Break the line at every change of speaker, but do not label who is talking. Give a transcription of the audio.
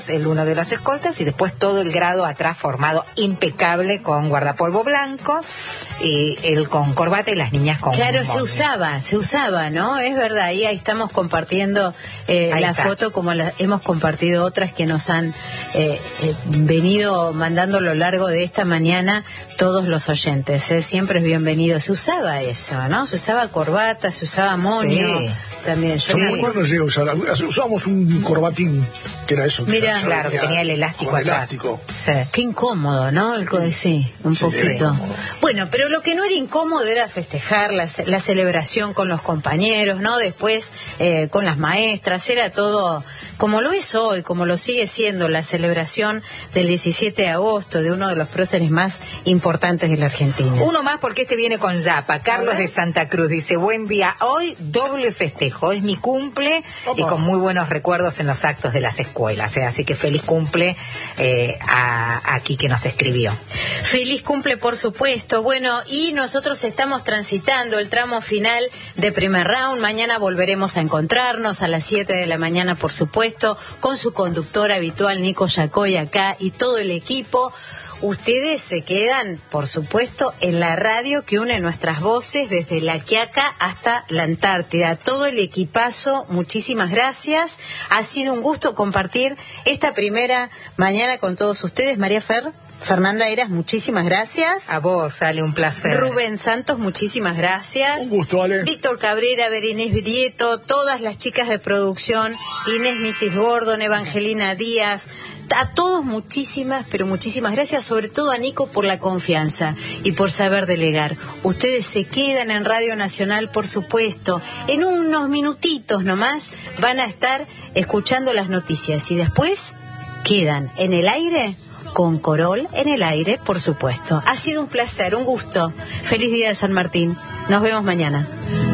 el uno de los escoltas y después todo el grado atrás formado impecable con guardapolvo blanco, y él con corbata y las niñas con
Claro,
moño.
se usaba, ¿no? Es verdad, y ahí estamos compartiendo la foto como hemos compartido otras que nos han venido mandando a lo largo de esta mañana todos los oyentes. Siempre es bienvenido. Se usaba eso, ¿no? Se usaba corbata, se usaba moño.
Sí.
También.
Yo no llegué a usar. Usábamos un corbatín, que era eso.
Mira,
claro, que tenía el elástico
con
atrás.
elástico.
Sí.
Qué incómodo, ¿no? Sí, un poquito. Bueno, pero lo que no era incómodo era festejar la celebración con los compañeros, ¿no? Después con las maestras, era todo como lo es hoy, como lo sigue siendo la celebración del 17 de agosto de uno de los próceres más importantes de la Argentina.
Uno más porque este viene con Yapa. Carlos de Santa Cruz dice: buen día, hoy doble festejo, es mi cumple.
Opa.
Y con muy buenos recuerdos en los actos de las escuelas, así que feliz cumple aquí que nos escribió.
Feliz cumple, por supuesto. Bueno, y nosotros estamos transitando el tramo final de primer round. Mañana volveremos a encontrarnos a las 7 de la mañana, por supuesto, con su conductor habitual, Nico Yacoy, acá, y todo el equipo. Ustedes se quedan, por supuesto, en la radio que une nuestras voces desde La Quiaca hasta la Antártida. Todo el equipazo, muchísimas gracias. Ha sido un gusto compartir esta primera mañana con todos ustedes. María Fernanda Eras, muchísimas gracias.
A vos, Ale, un placer.
Rubén Santos, muchísimas gracias.
Un gusto, Ale.
Víctor Cabrera, Berenice Vidieto, todas las chicas de producción, Inés Mrs. Gordon, Evangelina Díaz. A todos muchísimas, pero muchísimas gracias, sobre todo a Nico por la confianza y por saber delegar. Ustedes se quedan en Radio Nacional, por supuesto. En unos minutitos nomás van a estar escuchando las noticias y después quedan en el aire con Corol en el aire, por supuesto. Ha sido un placer, un gusto. Feliz día de San Martín. Nos vemos mañana.